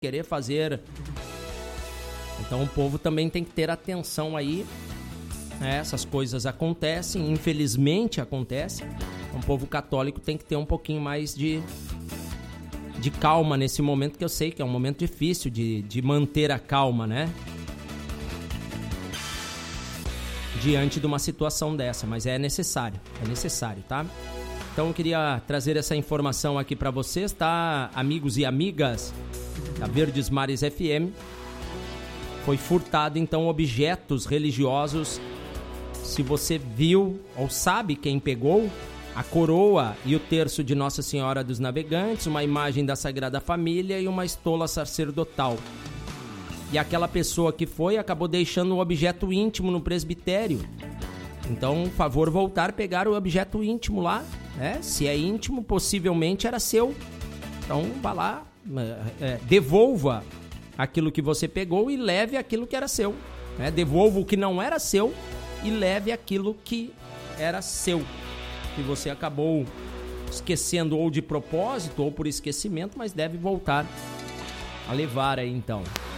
querer fazer. Então o povo também tem que ter atenção aí. Essas coisas acontecem, infelizmente acontecem. O povo católico tem que ter um pouquinho mais de calma nesse momento, que eu sei que é um momento difícil de manter a calma, né? Diante de uma situação dessa, mas é necessário, tá? Então eu queria trazer essa informação aqui para vocês, tá? Amigos e amigas da Verdes Mares FM. Foi furtado então objetos religiosos. Se você viu ou sabe quem pegou, a coroa e o terço de Nossa Senhora dos Navegantes, uma imagem da Sagrada Família e uma estola sacerdotal. E aquela pessoa que foi acabou deixando um objeto íntimo no presbitério. Então, por favor, voltar a pegar o objeto íntimo lá. Se é íntimo, possivelmente era seu. Então, vá lá, devolva aquilo que você pegou e leve aquilo que era seu. Devolva o que não era seu e leve aquilo que era seu. Que você acabou esquecendo ou de propósito ou por esquecimento, mas deve voltar a levar aí então.